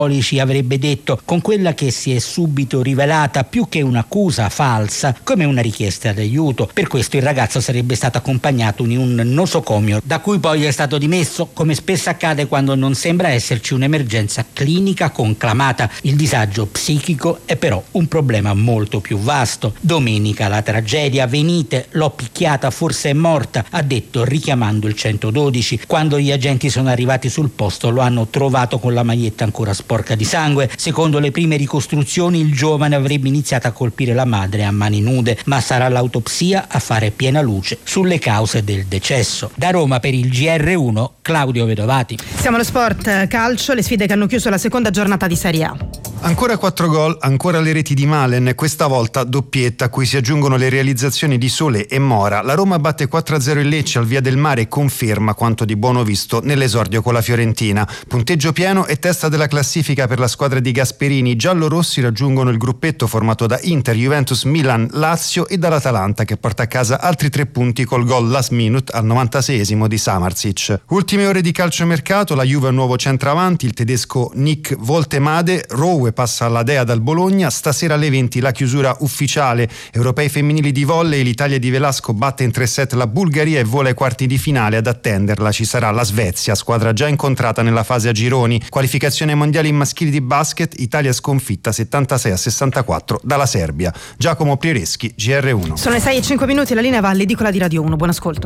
avrebbe detto, con quella che si è subito rivelata più che un'accusa falsa come una richiesta d'aiuto. Per questo il ragazzo sarebbe stato accompagnato in un nosocomio, da cui poi è stato dimesso, come spesso accade quando non sembra esserci un'emergenza clinica conclamata. Il disagio psichico è però un problema molto più vasto. Domenica la tragedia: venite, l'ho picchiata, forse è morta, ha detto richiamando il 112. Quando gli agenti sono arrivati sul posto lo hanno trovato con la maglietta ancora sporca di sangue. Secondo le prime ricostruzioni il giovane avrebbe iniziato a colpire la madre a mani nude, ma sarà l'autopsia a fare piena luce sulle cause del decesso. Da Roma per il GR1 Claudio Vedovati. Siamo allo sport calcio, le sfide che hanno chiuso la seconda giornata di Serie A. Ancora 4 gol, ancora le reti di Malen, questa volta doppietta a cui si aggiungono le realizzazioni di Sole e Mora. La Roma batte 4-0 il Lecce al Via del Mare e conferma quanto di buono visto nell'esordio con la Fiorentina. Punteggio pieno e testa della classifica per la squadra di Gasperini. I giallorossi raggiungono il gruppetto formato da Inter, Juventus, Milan, Lazio e dall'Atalanta, che porta a casa altri 3 punti col gol last minute al 96esimo di Samardzic. Ultime ore di calciomercato, la Juve ha un nuovo centravanti, il tedesco Nick Woltemade. Rowe passa alla Dea dal Bologna. Stasera alle 20 la chiusura ufficiale. Europei femminili di volley, l'Italia di Velasco batte in 3 set la Bulgaria e vola ai quarti di finale. Ad attenderla ci sarà la Svezia, squadra già incontrata nella fase a gironi. Qualificazione mondiale in maschili di basket, Italia sconfitta 76-64 dalla Serbia. Giacomo Priereschi, GR1. Sono le 6:05, la linea va all'edicola di Radio 1. Buon ascolto.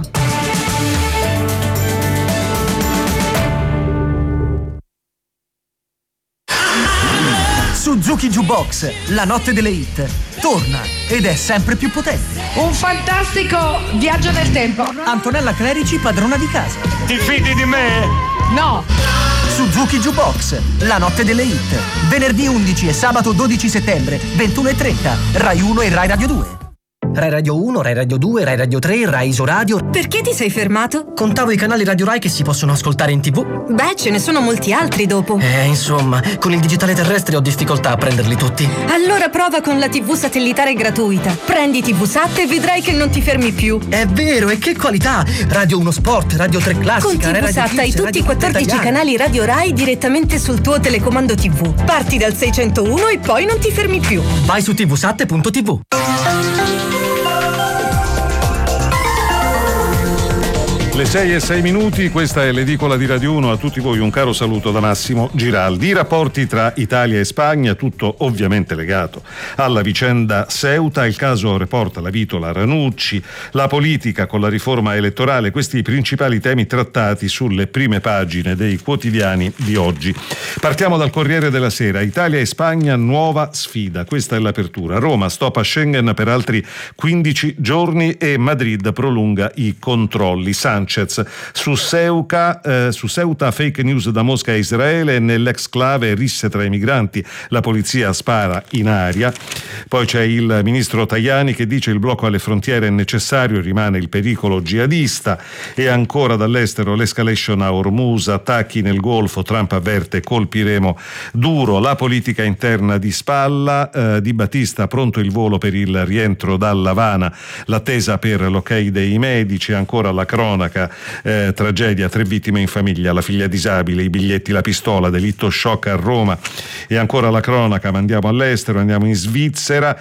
Suzuki Jukebox, la notte delle hit, torna ed è sempre più potente. Un fantastico viaggio nel tempo. Antonella Clerici, padrona di casa. Ti fidi di me? No. Suzuki Jukebox, la notte delle hit, venerdì 11 e sabato 12 settembre, 21:30, Rai 1 e Rai Radio 2. Rai Radio 1, Rai Radio 2, Rai Radio 3, Rai Isoradio. Perché ti sei fermato? Contavo i canali Radio Rai che si possono ascoltare in TV. Beh, ce ne sono molti altri dopo. Insomma, con il digitale terrestre ho difficoltà a prenderli tutti. Allora prova con la TV satellitare gratuita. Prendi TV Sat e vedrai che non ti fermi più. È vero, e che qualità! Radio 1 Sport, Radio 3 Classica, con TV Radio Sat Kids, hai tutti i 14 italiana. canali Radio Rai direttamente sul tuo telecomando TV. Parti dal 601 e poi non ti fermi più. Vai su tvsat.tv. Le 6:06, questa è l'edicola di Radio 1. A tutti voi un caro saluto da Massimo Giraldi. I rapporti tra Italia e Spagna, tutto ovviamente legato alla vicenda Ceuta, il caso Reporta, la Vitola, Ranucci, la politica con la riforma elettorale, questi i principali temi trattati sulle prime pagine dei quotidiani di oggi. Partiamo dal Corriere della Sera. Italia e Spagna, nuova sfida. Questa è l'apertura. Roma stop a Schengen per altri 15 giorni e Madrid prolunga i controlli. Su Ceuta, fake news da Mosca e Israele, nell'exclave risse tra i migranti, la polizia spara in aria. Poi c'è il ministro Tajani che dice il blocco alle frontiere è necessario, rimane il pericolo jihadista. E ancora dall'estero l'escalation a Hormuz, attacchi nel Golfo, Trump avverte colpiremo duro. La politica interna di spalla, Di Battista pronto il volo per il rientro dall'Havana, l'attesa per l'ok dei medici. Ancora la cronaca, tragedia, 3 vittime in famiglia, la figlia disabile, i biglietti, la pistola, delitto shock a Roma. E ancora la cronaca, ma andiamo all'estero, andiamo in Svizzera,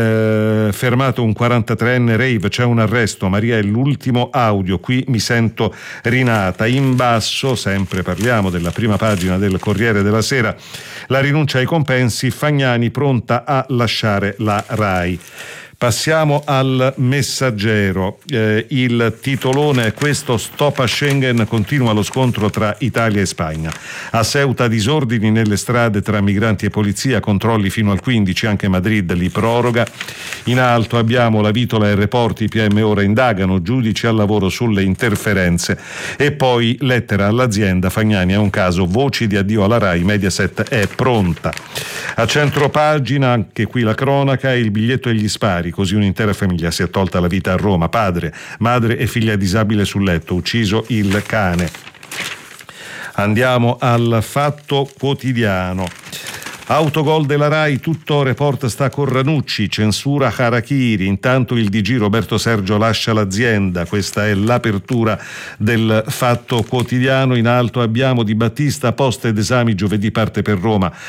fermato un 43enne rave, c'è un arresto, Maria è l'ultimo audio, qui mi sento rinata. In basso, sempre parliamo della prima pagina del Corriere della Sera, la rinuncia ai compensi, Fagnani pronta a lasciare la Rai. Passiamo al Messaggero, il titolone è questo: stop a Schengen, continua lo scontro tra Italia e Spagna. A Ceuta disordini nelle strade tra migranti e polizia, controlli fino al 15, anche Madrid li proroga. In alto abbiamo la Vitola e Reporti, i PM ora indagano, giudici al lavoro sulle interferenze. E poi lettera all'azienda, Fagnani è un caso, voci di addio alla Rai, Mediaset è pronta. A centropagina, anche qui la cronaca, il biglietto e gli spari. Così un'intera famiglia si è tolta la vita a Roma, padre, madre e figlia disabile sul letto, ucciso il cane. Andiamo al Fatto Quotidiano. Autogol della Rai, tutto report sta con Ranucci, censura Harakiri, intanto il DG Roberto Sergio lascia l'azienda, questa è l'apertura del Fatto Quotidiano. In alto abbiamo Di Battista, posta ed esami giovedì parte per Roma,